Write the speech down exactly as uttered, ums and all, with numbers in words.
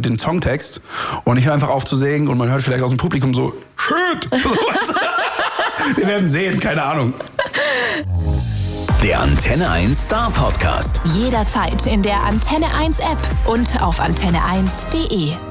den Songtext und ich höre einfach auf zu singen und man hört vielleicht aus dem Publikum so, shit. Wir werden sehen, keine Ahnung. Der Antenne eins Star Podcast. Jederzeit in der Antenne eins App und auf antenne eins punkt de.